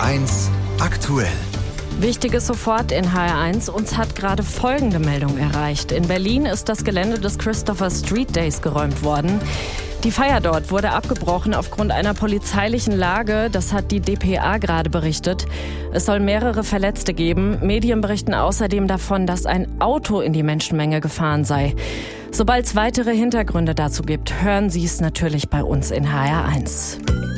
HR1 aktuell. Wichtiges sofort in HR1. Uns hat gerade folgende Meldung erreicht. In Berlin ist das Gelände des Christopher Street Days geräumt worden. Die Feier dort wurde abgebrochen aufgrund einer polizeilichen Lage. Das hat die dpa gerade berichtet. Es soll mehrere Verletzte geben. Medien berichten außerdem davon, dass ein Auto in die Menschenmenge gefahren sei. Sobald es weitere Hintergründe dazu gibt, hören Sie es natürlich bei uns in HR1.